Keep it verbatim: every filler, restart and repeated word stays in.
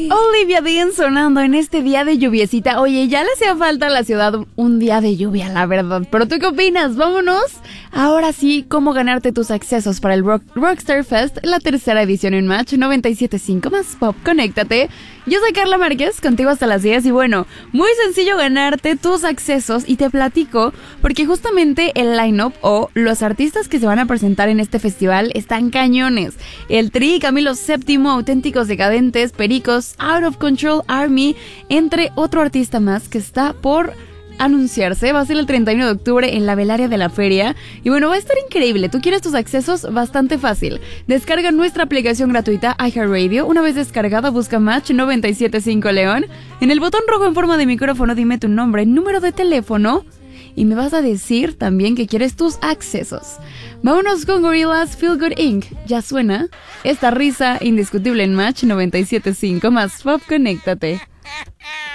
Olivia Dean sonando en este día de lluviecita. Oye, ya le hacía falta a la ciudad un día de lluvia, la verdad. ¿Pero tú qué opinas? Vámonos. Ahora sí, cómo ganarte tus accesos para el Rock, Rockstar Fest, la tercera edición en Match noventa y siete punto cinco más Pop. Conéctate. Yo soy Carla Márquez, contigo hasta las diez. Y bueno, muy sencillo ganarte tus accesos. Y te platico, porque justamente el line-up o los artistas que se van a presentar en este festival están cañones. El Tri, Camilo séptimo, Auténticos Decadentes, Pericos, Out of Control, Army, entre otro artista más que está por anunciarse. Va a ser el treinta y uno de octubre en la velaria de la feria. Y bueno, va a estar increíble. ¿Tú quieres tus accesos? Bastante fácil. Descarga nuestra aplicación gratuita iHeartRadio. Una vez descargada, busca Match noventa y siete punto cinco León. En el botón rojo en forma de micrófono, dime tu nombre, número de teléfono y me vas a decir también que quieres tus accesos. Vámonos con Gorillaz, Feel Good incorporated. Ya suena esta risa indiscutible en Match noventa y siete punto cinco más Pop. Conéctate.